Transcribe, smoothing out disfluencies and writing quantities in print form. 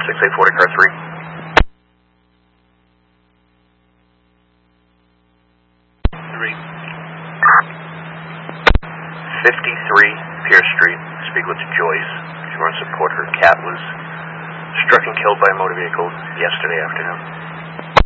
6840, car 3. 53 Pierce Street. Speak with Joyce. She wants support. Her cat was struck and killed by a motor vehicle yesterday afternoon.